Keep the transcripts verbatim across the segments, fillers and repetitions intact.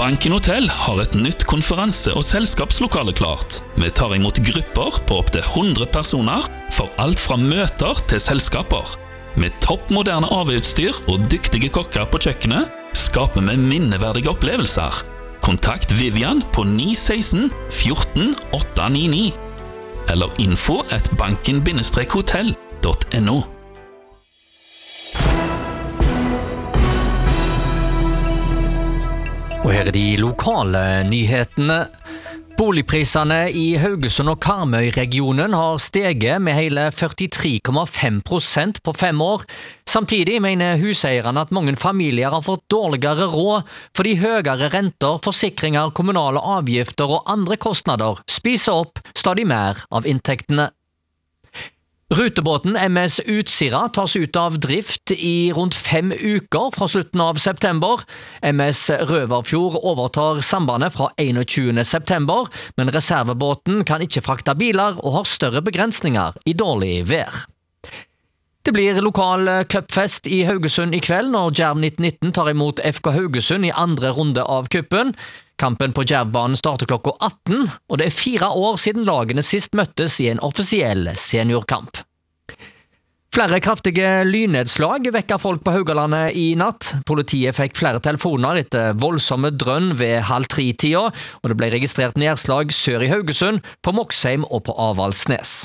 Banken Hotel har et nytt konferanse- og selskapslokale klart. Vi tar imot grupper på opp til hundre personer for alt fra møter til selskaper. Med toppmoderne A V-utstyr og dyktige kokker på kjøkkenet skaper vi minneverdige opplevelser. Kontakt Vivian på ni ett seks ett fjorten åtte ni ni eller info at banken hotell dot no. Og her er de lokale nyhetene. Boligprisene i Haugesund og Karmøy-regionen har steget med hele førtitre komma fem prosent på fem år. Samtidig mener huseierne at mange familier har fått dårligere råd fordi høyere renter, forsikringer, kommunale avgifter og andre kostnader spiser opp stadig mer av inntektene. Rutebåten M S Utsira tas ut av drift i rundt fem uker fra slutten av september. M S Røverfjord overtar sambandet fra einogtjuende september, men reservebåten kan ikke frakte biler og har større begrensninger i dårlig vær. Det blir lokal cupfest i Haugesund i kveld når Djerv nitten nitten tar imot F K Haugesund i andre runde av kuppen. Kampen på Djervbanen starter klokka atten, og det er fire år siden lagene sist møttes i en offisiell seniorkamp. Flere kraftige lynnedslag vekker folk på Haugalandet i natt. Politiet fikk flere telefoner etter voldsomme drønn ved halv tre-tida, og det ble registrert nedslag sør i Haugesund, på Moksheim og på Avaldsnes.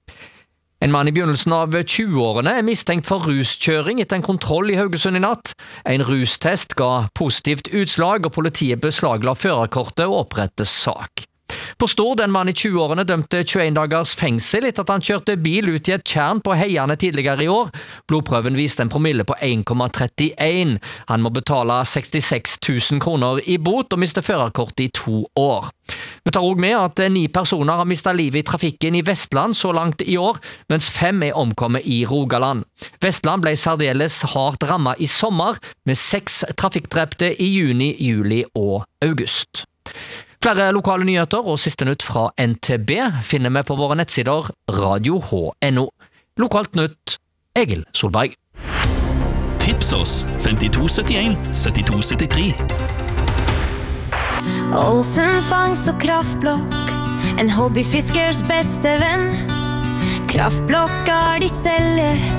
En mann i begynnelsen av tjueårene er mistenkt for ruskjøring etter en kontroll i Haugesund i natt. En rustest ga positivt utslag, og politiet beslagla førerkortet og opprettet sak. På Stord, en mann i tjueårene dømte tjueen dagers fengsel etter at han kjørte bil ut i et tjern på Heiane tidligere i år. Blodprøven viste en promille på en komma trettien. Han må betale sekstiseks tusen kroner i bot og miste førerkortet i to år. Vi tar også med at ni personer har mistet livet i trafikken i Vestland så langt i år, mens fem er omkommet i Rogaland. Vestland ble særdeles hardt rammet i sommer, med seks trafikkdrepte i juni, juli og august. Flere lokale nyheter og siste nytt fra N T B finner vi på våre nettsider radio h punktum no. Lokalt nytt, Egil Solberg. Tips oss femtito syttien syttito syttitre. Olsen fangst og kraftblokk, en hobbyfiskers beste venn. Kraftblokk er de selger